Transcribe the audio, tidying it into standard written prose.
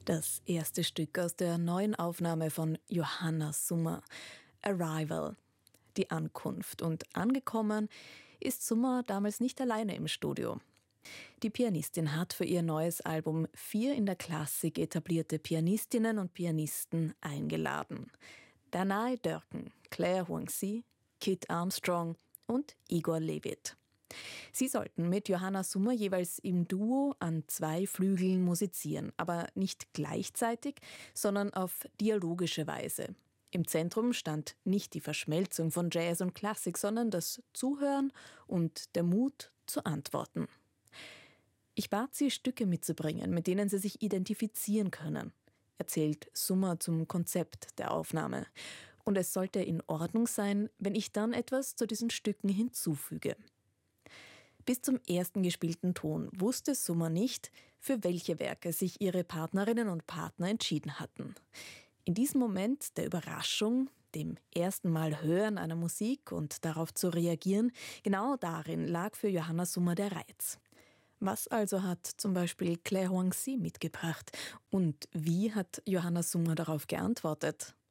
Das erste Stück aus der neuen Aufnahme von Johanna Summer, Arrival, die Ankunft. Und angekommen ist Summer damals nicht alleine im Studio. Die Pianistin hat für ihr neues Album 4 in der Klassik etablierte Pianistinnen und Pianisten eingeladen. Danae Dörken, Claire Huangzi, Kit Armstrong und Igor Levit. Sie sollten mit Johanna Summer jeweils im Duo an 2 Flügeln musizieren, aber nicht gleichzeitig, sondern auf dialogische Weise. Im Zentrum stand nicht die Verschmelzung von Jazz und Klassik, sondern das Zuhören und der Mut zu antworten. Ich bat sie, Stücke mitzubringen, mit denen sie sich identifizieren können, erzählt Summer zum Konzept der Aufnahme. Und es sollte in Ordnung sein, wenn ich dann etwas zu diesen Stücken hinzufüge. Bis zum ersten gespielten Ton wusste Summer nicht, für welche Werke sich ihre Partnerinnen und Partner entschieden hatten. In diesem Moment der Überraschung, dem ersten Mal Hören einer Musik und darauf zu reagieren, genau darin lag für Johanna Summer der Reiz. Was also hat zum Beispiel Claire Huangzi mitgebracht? Und wie hat Johanna Summer darauf geantwortet?